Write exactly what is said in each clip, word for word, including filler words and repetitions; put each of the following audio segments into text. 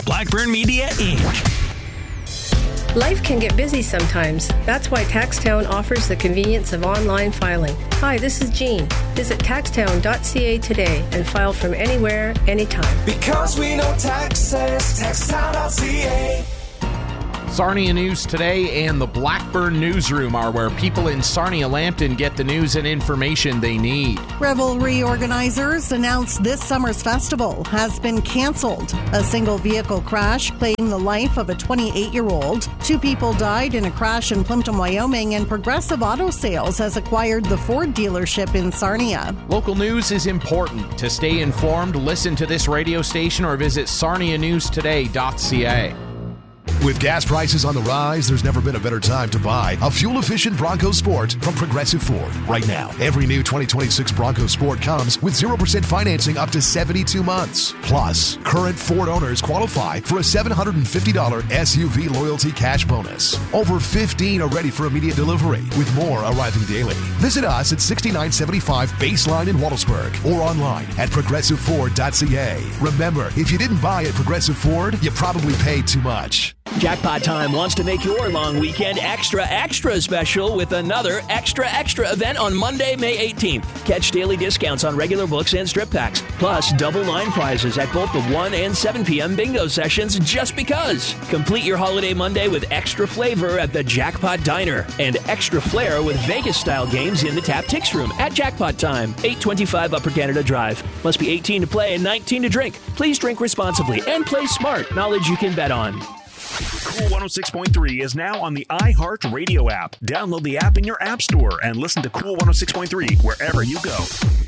Blackburn Media, Incorporated. Life can get busy sometimes. That's why TaxTown offers the convenience of online filing. Hi, this is Jean. Visit taxtown dot c a today and file from anywhere, anytime. Because we know taxes, taxtown dot c a. Sarnia News Today and the Blackburn Newsroom are where people in Sarnia-Lambton get the news and information they need. Revelry organizers announced this summer's festival has been canceled. A single vehicle crash claimed the life of a twenty-eight-year-old. Two people died in a crash in Plimpton, Wyoming, and Progressive Auto Sales has acquired the Ford dealership in Sarnia. Local news is important. To stay informed, listen to this radio station or visit sarnia news today dot c a. With gas prices on the rise, there's never been a better time to buy a fuel-efficient Bronco Sport from Progressive Ford. Right now, every new twenty twenty-six Bronco Sport comes with zero percent financing up to seventy-two months. Plus, current Ford owners qualify for a seven hundred fifty dollars S U V loyalty cash bonus. Over fifteen are ready for immediate delivery, with more arriving daily. Visit us at sixty-nine seventy-five Baseline in Wallaceburg or online at progressive ford dot c a. Remember, if you didn't buy at Progressive Ford, you probably paid too much. Jackpot Time wants to make your long weekend extra, extra special with another extra, extra event on Monday, May eighteenth. Catch daily discounts on regular books and strip packs, plus double line prizes at both the one and seven p.m. bingo sessions just because. Complete your holiday Monday with extra flavor at the Jackpot Diner and extra flair with Vegas-style games in the Tap Tix Room at Jackpot Time, eight twenty-five Upper Canada Drive. Must be eighteen to play and nineteen to drink. Please drink responsibly and play smart. Knowledge you can bet on. Cool one oh six point three is now on the iHeart Radio app. Download the app in your app store and listen to Cool one oh six point three wherever you go.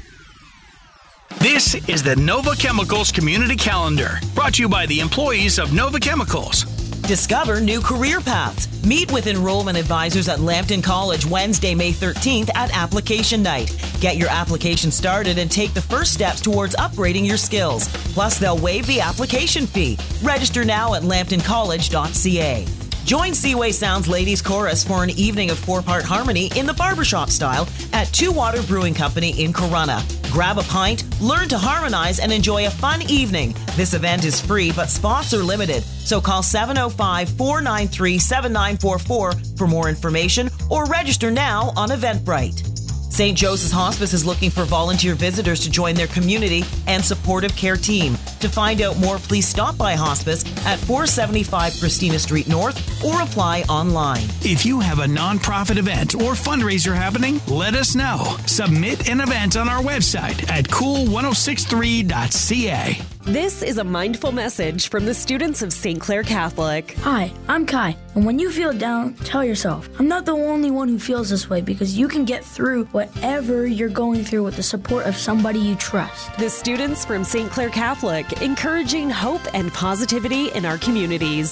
This is the Nova Chemicals Community Calendar, brought to you by the employees of Nova Chemicals. Discover new career paths. Meet with enrollment advisors at Lambton College Wednesday, May thirteenth at Application Night. Get your application started and take the first steps towards upgrading your skills. Plus, they'll waive the application fee. Register now at lambton college dot c a. Join Seaway Sounds Ladies Chorus for an evening of four-part harmony in the barbershop style at Two Water Brewing Company in Corunna. Grab a pint, learn to harmonize, and enjoy a fun evening. This event is free, but spots are limited. So call seven oh five, four nine three, seven nine four four for more information or register now on Eventbrite. Saint Joseph's Hospice is looking for volunteer visitors to join their community and supportive care team. To find out more, please stop by Hospice at four seventy-five Christina Street North or apply online. If you have a nonprofit event or fundraiser happening, let us know. Submit an event on our website at cool ten sixty-three dot c a. This is a mindful message from the students of Saint Clair Catholic. Hi, I'm Kai, and when you feel down, tell yourself, I'm not the only one who feels this way, because you can get through whatever you're going through with the support of somebody you trust. The students from Saint Clair Catholic, encouraging hope and positivity in our communities.